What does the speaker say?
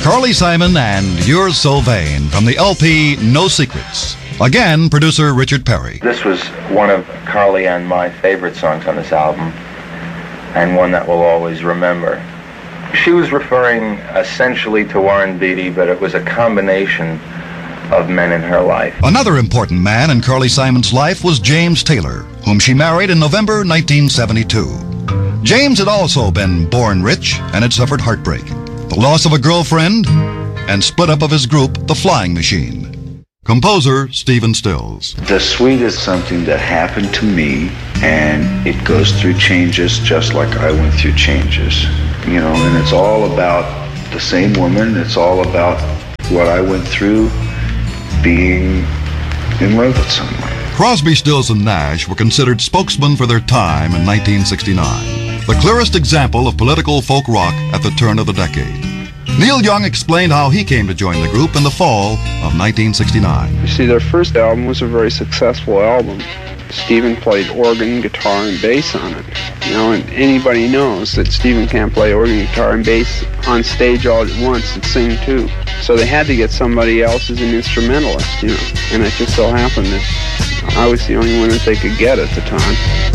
Carly Simon and You're So Vain from the LP No Secrets. Again, producer Richard Perry. This was one of Carly and my favorite songs on this album, and one that we'll always remember. She was referring essentially to Warren Beatty, but it was a combination of men in her life. Another important man in Carly Simon's life was James Taylor, whom she married in November 1972. James had also been born rich and had suffered heartbreak, the loss of a girlfriend, and split up of his group, The Flying Machine. Composer Stephen Stills. The Suite is something that happened to me, and it goes through changes just like I went through changes. You know, and it's all about the same woman. It's all about what I went through being in love with someone. Crosby, Stills, and Nash were considered spokesmen for their time in 1969, the clearest example of political folk rock at the turn of the decade. Neil Young explained how he came to join the group in the fall of 1969. You see, their first album was a very successful album. Stephen played organ, guitar, and bass on it. You know, and anybody knows that Stephen can't play organ, guitar, and bass on stage all at once and sing too. So they had to get somebody else as an instrumentalist, you know. And it just so happened that I was the only one that they could get at the time.